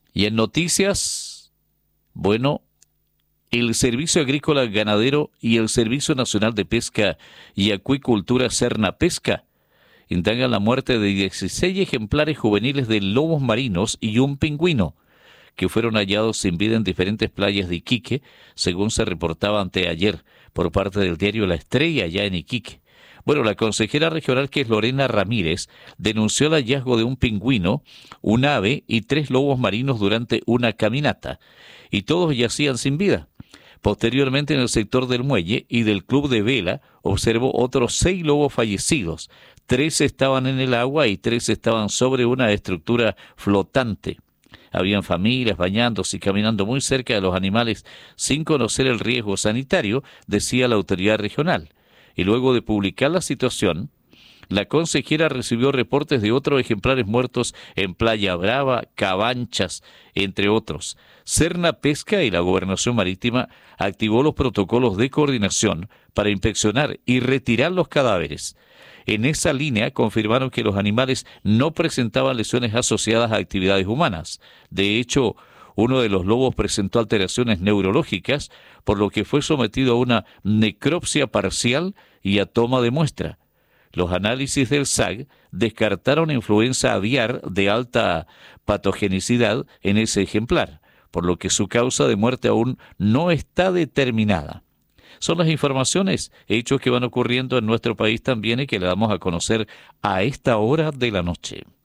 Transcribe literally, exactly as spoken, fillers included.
Y en noticias, bueno, el Servicio Agrícola Ganadero y el Servicio Nacional de Pesca y Acuicultura Sernapesca indagan la muerte de dieciséis ejemplares juveniles de lobos marinos y un pingüino, que fueron hallados sin vida en diferentes playas de Iquique, según se reportaba anteayer por parte del diario La Estrella, allá en Iquique. Bueno, la consejera regional, que es Lorena Ramírez, denunció el hallazgo de un pingüino, un ave y tres lobos marinos durante una caminata, y todos yacían sin vida. Posteriormente, en el sector del muelle y del club de vela, observó otros seis lobos fallecidos. Tres estaban en el agua y tres estaban sobre una estructura flotante. Habían familias bañándose y caminando muy cerca de los animales sin conocer el riesgo sanitario, decía la autoridad regional. Y luego de publicar la situación, la consejera recibió reportes de otros ejemplares muertos en Playa Brava, Cabanchas, entre otros. Sernapesca y la Gobernación Marítima activó los protocolos de coordinación para inspeccionar y retirar los cadáveres. En esa línea confirmaron que los animales no presentaban lesiones asociadas a actividades humanas. De hecho, uno de los lobos presentó alteraciones neurológicas, por lo que fue sometido a una necropsia parcial y a toma de muestra. Los análisis del S A G descartaron influenza aviar de alta patogenicidad en ese ejemplar, por lo que su causa de muerte aún no está determinada. Son las informaciones, hechos que van ocurriendo en nuestro país también y que le damos a conocer a esta hora de la noche.